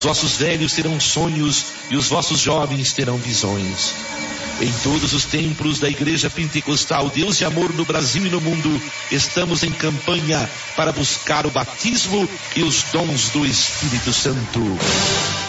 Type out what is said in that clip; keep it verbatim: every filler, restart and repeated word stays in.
vossos velhos terão sonhos e os vossos jovens terão visões. Em todos os templos da Igreja Pentecostal Deus de Amor no Brasil e no mundo, estamos em campanha para buscar o batismo e os dons do Espírito Santo.